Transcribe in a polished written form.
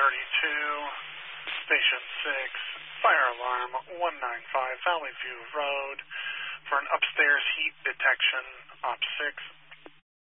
Station 6, fire alarm 195 Valley View Road for an upstairs heat detection, Op 6.